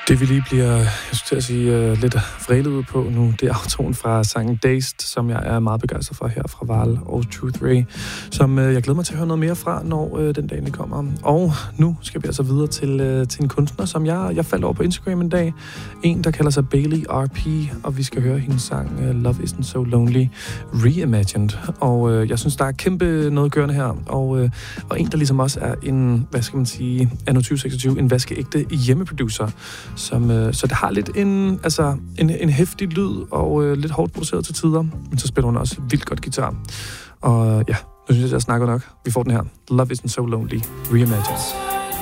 Det vi lige bliver, jeg skulle til at sige, lidt vrelet ud på nu, det er autoren fra sangen Dazed, som jeg er meget begejstret for her fra Val og Truth Ray, som jeg glæder mig til at høre noget mere fra, når den dag det kommer. Og nu skal vi altså videre til en kunstner, som jeg faldt over på Instagram en dag. En, der kalder sig Bailey R.P., og vi skal høre hendes sang Love Isn't So Lonely Reimagined. Og jeg synes, der er kæmpe noget gørende her, og en, der ligesom også er en, hvad skal man sige, anno 2026, en vaskeægte hjemmeproducer, så det har lidt en heftig lyd og lidt hårdt produceret til tider, men så spiller hun også vildt godt guitar. Og ja, nu synes jeg snakker nok. Vi får den her. Love Isn't So Lonely Reimagined.